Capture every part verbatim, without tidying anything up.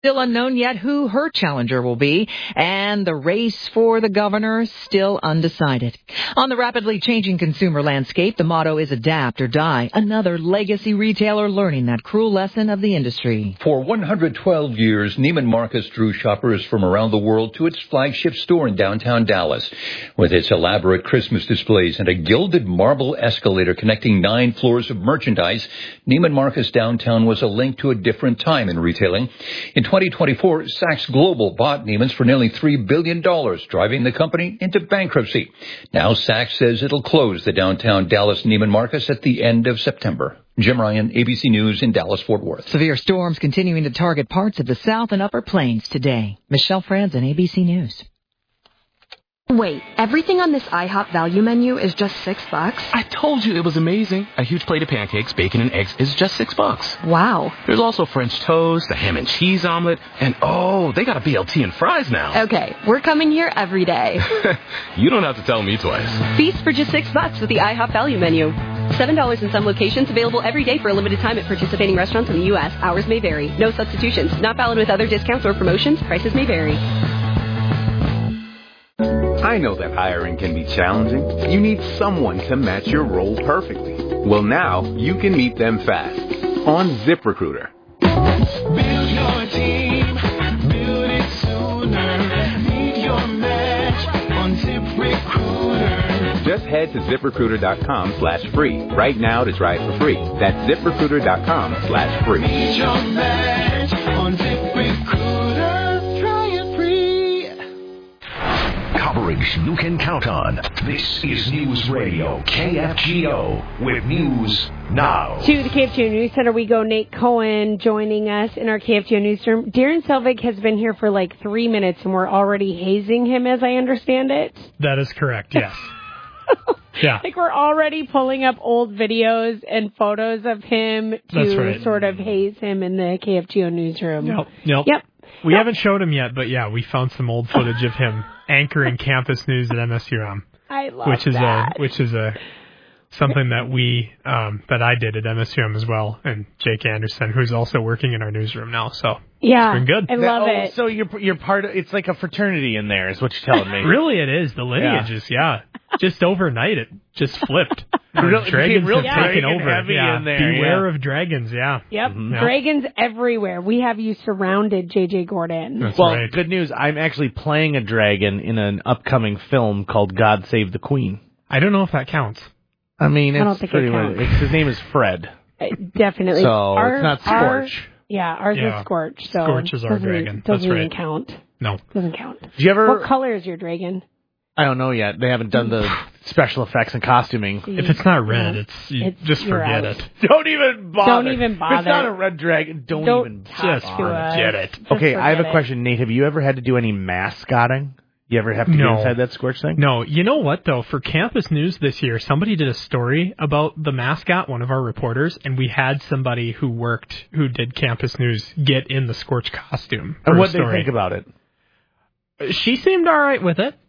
Still unknown yet who her challenger will be, and the race for the governor still undecided. On the rapidly changing consumer landscape, the motto is adapt or die. Another legacy retailer learning that cruel lesson of the industry. For one hundred twelve years, Neiman Marcus drew shoppers from around the world to its flagship store in downtown Dallas. With its elaborate Christmas displays and a gilded marble escalator connecting nine floors of merchandise, Neiman Marcus downtown was a link to a different time in retailing. In twenty twenty-four, Saks Global bought Neiman's for nearly three billion dollars, driving the company into bankruptcy. Now Saks says it'll close the downtown Dallas Neiman Marcus at the end of September. Jim Ryan, A B C News in Dallas-Fort Worth. Severe storms continuing to target parts of the South and Upper Plains today. Michelle Franzen, A B C News. Wait, everything on this IHOP value menu is just six bucks? I told you it was amazing. A huge plate of pancakes, bacon, and eggs is just six bucks. Wow. There's also French toast, a ham and cheese omelet, and oh, they got a B L T and fries now. Okay, we're coming here every day. You don't have to tell me twice. Feast for just six bucks with the IHOP value menu. Seven dollars in some locations, available every day for a limited time at participating restaurants in the U S. Hours may vary. No substitutions. Not valid with other discounts or promotions. Prices may vary. I know that hiring can be challenging. You need someone to match your role perfectly. Well, now you can meet them fast on ZipRecruiter. Build your team, build it sooner. Meet your match on ZipRecruiter. Just head to ZipRecruiter.com slash free right now to try it for free. That's ZipRecruiter.com slash free. Meet your match on ZipRecruiter. Try it free. Coverage you can count on. This is News Radio K F G O with News Now. To the K F G O News Center we go. Nate Cohen joining us in our K F G O newsroom. Darren Selvig has been here for like three minutes and we're already hazing him, as I understand it. That is correct, yes. Yeah. Like we're already pulling up old videos and photos of him to right. sort of haze him in the K F G O newsroom. Yep. Yep. Yep. We yep. haven't showed him yet, but yeah, we found some old footage of him anchoring campus news at M S U M. I love which is that. a which is a something that we um, that I did at M S U M as well, and Jake Anderson, who's also working in our newsroom now. So yeah, it's been good. I love that, oh, it. So you're you're part of it's like a fraternity in there, is what you're telling me. Really, it is the lineages. Yeah, yeah. Just overnight it just flipped. Real, dragons real have taken over. Heavy yeah. in there, Beware yeah. of dragons. Yeah. Yep. Mm-hmm. Dragons everywhere. We have you surrounded, J J Gordon. That's well, right. Good news. I'm actually playing a dragon in an upcoming film called God Save the Queen. I don't know if that counts. I mean, it's I don't think pretty it much. counts. It's, his name is Fred. Uh, definitely. So our, it's not our, Scorch. yeah, ours Yeah. is Scorch. So Scorch is our doesn't dragon. Even, doesn't That's even right. count. No. Doesn't count. Do you ever? What color is your dragon? I don't know yet. They haven't done the special effects and costuming. If it's not red, it's, you It's- just you're forget out. it. Don't even bother. Don't even If bother. it's not a red dragon, don't, Don't even talk just to forget us. it. Just Okay, I have a forget it. question, Nate. Have you ever had to do any mascotting? You ever have to No. be inside that Scorch thing? No, you know what, though? For Campus News this year, somebody did a story about the mascot, one of our reporters, and we had somebody who worked, who did Campus News, get in the Scorch costume. And for what a did they story. think about it? She seemed all right with it.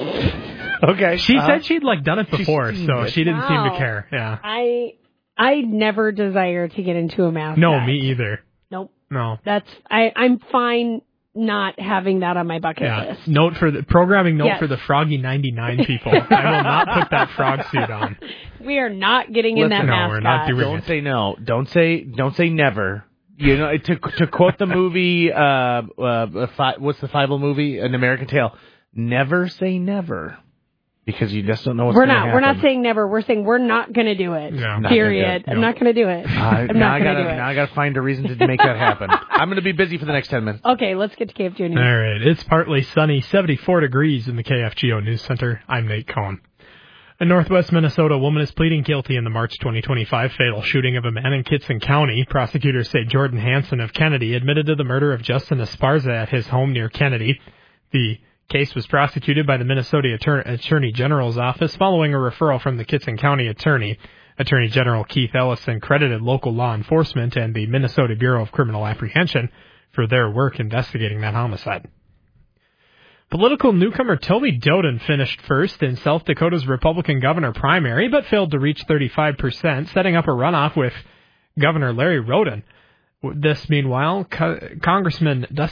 Okay. She uh-huh. said she'd, like, done it She before, steamed so it. she didn't seem Wow. to care. Yeah. I I never desire to get into a mascot. No, me either. Nope. No. That's I I'm fine not having that on my bucket Yeah. list. Note for the programming note Yes. for the Froggy ninety-nine people. I will not put that frog suit on. We are not getting in Listen, that no, mascot. we're not doing Don't it. say no. Don't say don't say never. You know, to to quote the movie, uh, uh, fi- what's the Fievel movie? An American Tale. Never say never, because you just don't know what's We're gonna not. happen. We're not saying never. We're saying we're not going to do it. No. Not Period. gonna do it. I'm No. not going to do it. Uh, I'm now not I going gotta to do it. now I gotta find a reason to make that happen. I'm going to be busy for the next ten minutes. Okay, let's get to K F G O News. All right. It's partly sunny, seventy-four degrees in the K F G O News Center. I'm Nate Cohen. A Northwest Minnesota woman is pleading guilty in the March twenty twenty-five fatal shooting of a man in Kitson County. Prosecutors say Jordan Hansen of Kennedy admitted to the murder of Justin Esparza at his home near Kennedy. The case was prosecuted by the Minnesota Attor- Attorney General's office following a referral from the Kitson County Attorney. Attorney General Keith Ellison credited local law enforcement and the Minnesota Bureau of Criminal Apprehension for their work investigating that homicide. Political newcomer Toby Doden finished first in South Dakota's Republican governor primary, but failed to reach thirty-five percent, setting up a runoff with Governor Larry Roden. This, meanwhile, Co- Congressman Dusty